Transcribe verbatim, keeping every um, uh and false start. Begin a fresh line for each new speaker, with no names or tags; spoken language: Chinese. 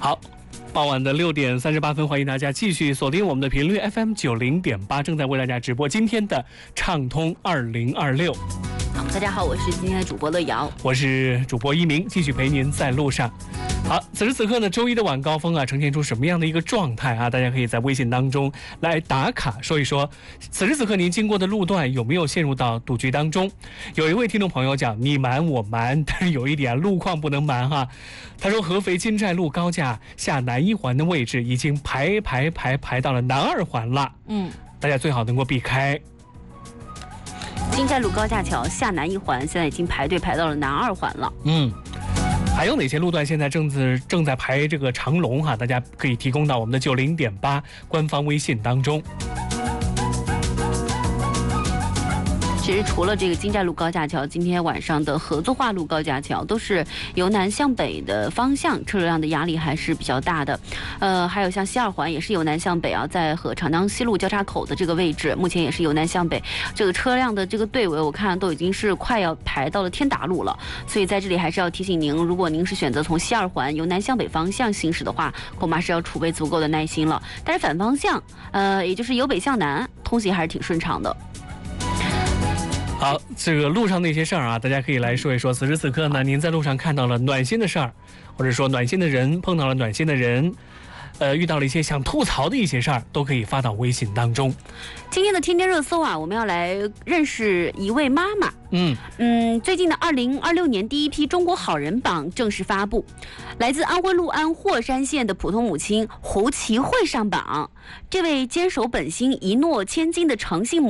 好，傍晚的六点三十八分，欢迎大家继续锁定我们的频率 F M 九零点八，正在为大家直播今天的畅通二零二六。
好，大家好，我是今天的主播乐瑶，
我是主播一鸣，继续陪您在路上。好，此时此刻呢，周一的晚高峰啊，呈现出什么样的一个状态啊？大家可以在微信当中来打卡说一说，此时此刻您经过的路段有没有陷入到堵局当中？有一位听众朋友讲，你瞒我瞒，但是有一点路况不能瞒哈。他说，合肥金寨路高架下南一环的位置已经排排排排到了南二环了，嗯，大家最好能够避开。
金寨路高架桥下南一环现在已经排队排到了南二环了，
嗯。还有哪些路段现在正在正在排这个长龙哈？大家可以提供到我们的九零点八官方微信当中。
其实除了这个金寨路高架桥，今天晚上的合作化路高架桥都是由南向北的方向，车流量的压力还是比较大的。呃，还有像西二环也是由南向北啊，在和长江西路交叉口的这个位置，目前也是由南向北，这个车辆的这个队尾我看都已经是快要排到了天达路了。所以在这里还是要提醒您，如果您是选择从西二环由南向北方向行驶的话，恐怕是要储备足够的耐心了。但是反方向，呃，也就是由北向南，通行还是挺顺畅的。
好，这个路上那些事儿啊，大家可以来说一说。此时此刻呢，您在路上看到了暖心的事儿，或者说暖心的人，碰到了暖心的人，呃，遇到了一些想吐槽的一些事儿，都可以发到微信当中。
今天的天天热搜啊，我们要来认识一位妈妈。嗯嗯，最近的二零二六年第一批中国好人榜正式发布，来自安徽六安霍山县的普通母亲胡其慧上榜。这位坚守本心、一诺千金的诚信母